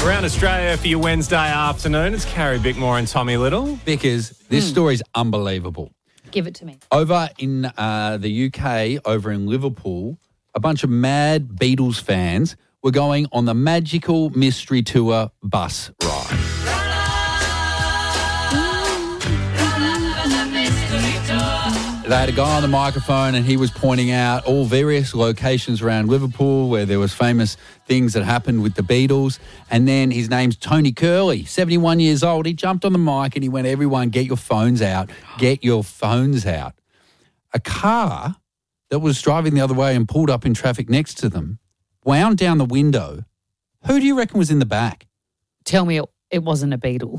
Around Australia for your Wednesday afternoon. It's Carrie Bickmore and Tommy Little. Because this story's unbelievable. Give it to me. Over in the UK, over in Liverpool, a bunch of mad Beatles fans were going on the Magical Mystery Tour bus ride. They had a guy on the microphone and he was pointing out all various locations around Liverpool where there was famous things that happened with the Beatles. And then his name's Tony Curley, 71 years old. He jumped on the mic and he went, everyone, get your phones out. Get your phones out. A car that was driving the other way and pulled up in traffic next to them wound down the window. Who do you reckon was in the back? Tell me it wasn't a Beatle.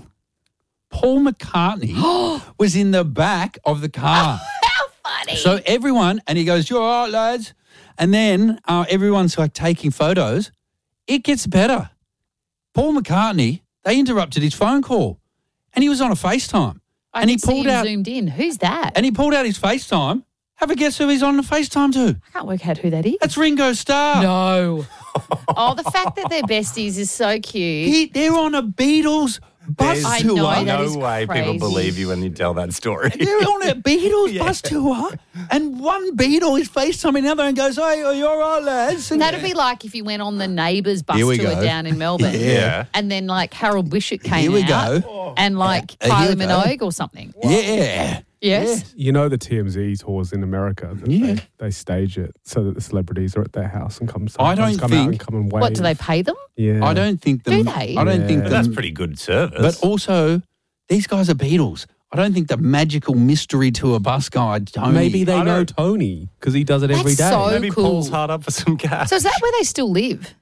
Paul McCartney was in the back of the car. How funny. So everyone, and he goes, "You all right, lads?" And then everyone's like taking photos. It gets better. Paul McCartney, they interrupted his phone call and he was on a FaceTime. And he pulled out, zoomed in. Who's that? And he pulled out his FaceTime. Have a guess who he's on the FaceTime to? I can't work out who that is. That's Ringo Starr. No. Oh, the fact that they're besties is so cute. They're on a Beatles bus There's tour. no way people believe you when you tell that story. They're on a Beatles bus tour, and one Beatle is FaceTiming another and goes, "Hey, are you all right, lads?" And that'd be like if you went on the Neighbours bus Here we tour go. down in Melbourne. Yeah. And then like Harold Bishop came Here we out go. and like Here Kylie we go. Minogue or something. Yeah. Yes. You know the TMZ tours in America, that they stage it so that the celebrities are at their house and come I don't out think- and come and wave. What, do they pay them? Yeah. I don't think them. Do they? I don't think them. That's pretty good service. But also, these guys are Beatles. I don't think the Magical Mystery Tour bus guide, Tony. Maybe they I know don't- Tony because he does it every That's day. so Maybe cool. Paul's hard up for some cash. So is that where they still live?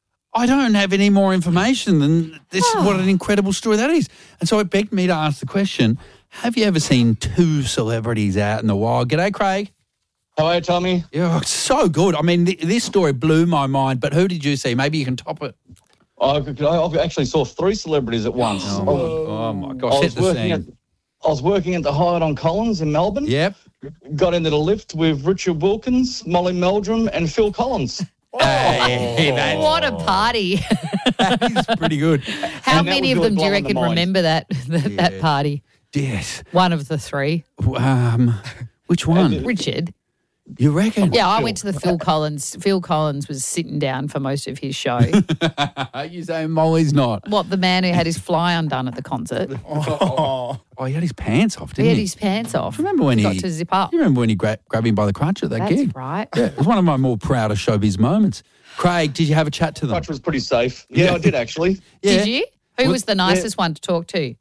I don't have any more information than this. What an incredible story that is. And so it begged me to ask the question, have you ever seen two celebrities out in the wild? G'day, Craig. Hello, Tommy. Yeah, so good. I mean, this story blew my mind, but who did you see? Maybe you can top it. I actually saw three celebrities at once. Oh, my gosh, set the scene. I was working at the Hyatt on Collins in Melbourne. Yep. Got into the lift with Richard Wilkins, Molly Meldrum and Phil Collins. Hey, What a party. that is pretty good. How And that many was of them do you really blowing the reckon mind. remember that party? Yes. One of the three. Which one? Richard. You reckon? Yeah, I went to the Phil Collins. Phil Collins was sitting down for most of his show. You say Molly's not. What, the man who had his fly undone at the concert? Oh, he had his pants off, He didn't had he? his pants off. Remember when got he to zip up? You remember when he grabbed him by the crotch at that That's gig? right. Yeah, it was one of my more proudest showbiz moments. Craig, did you have a chat to them? Crutch was pretty safe. Yeah, I did actually. Yeah. Did you? Who was the nicest one to talk to?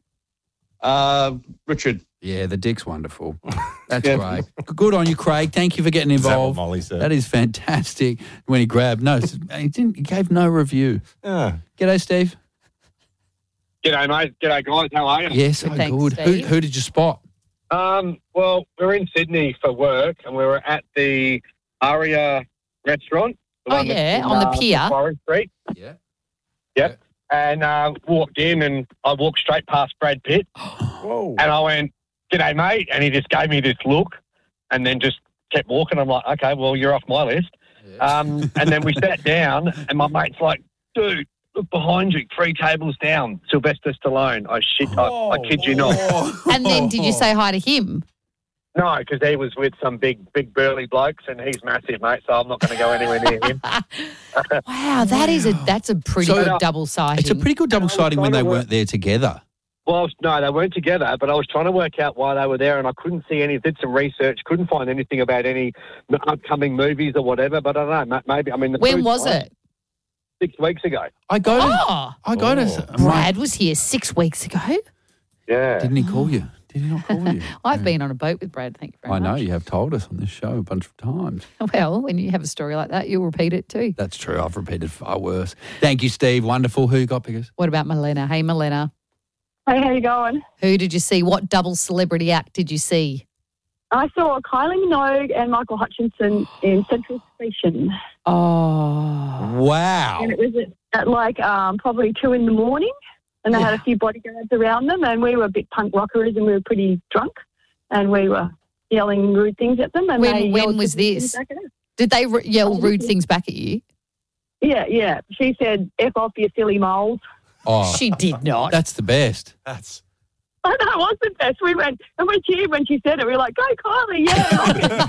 Richard. Yeah, the dick's wonderful. That's Yeah. great. Good on you, Craig. Thank you for getting Is that what involved. Molly said? That is fantastic. When he grabbed, no, he didn't. He gave no review. Yeah. G'day, Steve. G'day, mate. G'day, guys. How are you? Yes, Good, oh, thanks, good. Steve. Who did you spot? Well, we were in Sydney for work, and we were at the Aria restaurant. Oh, yeah, on the pier. Macquarie Street. Yeah. Yep. And walked in, and I walked straight past Brad Pitt. Whoa. And I went, "G'day, mate." And he just gave me this look and then just kept walking. I'm like, okay, well, you're off my list. And then we sat down, and my mate's like, "Dude, look behind you, 3 tables down, Sylvester Stallone." I kid you not. And then did you say hi to him? No, because he was with some big burly blokes, and he's massive, mate, so I'm not going to go anywhere near him. Wow, that's a pretty So- good double sighting. It's a pretty good double sighting when they trying to weren't there together. Well, no, they weren't together, but I was trying to work out why they were there, and I couldn't see any, did some research, couldn't find anything about any upcoming movies or whatever, but I don't know, maybe, I mean... When was it? 6 weeks ago. I go to. Oh, I go to. Brad was here 6 weeks ago. Yeah. Didn't he call you? Did he not call you? I've been on a boat with Brad, thank you very I much. know you have told us on this show a bunch of times. Well, when you have a story like that, you'll repeat it too. That's true. I've repeated far worse. Thank you, Steve. Wonderful. Who got biggest? What about Milena? Hey, Milena. Hey, how you going? Who did you see? What double celebrity act did you see? I saw Kylie Minogue and Michael Hutchinson in Central Station. Oh. Wow. And it was at like probably 2 in the morning. And they had a few bodyguards around them. And we were a bit punk rockers and we were pretty drunk. And we were yelling rude things at them. And they When yelled was rude things this? back at us. Did they yell rude things back at you? Yeah. She said, F off, you silly moles. Oh, She did not. that's the best. That's I know, it was the best. We went and we cheered when she said it. We were like, go Kylie, yeah.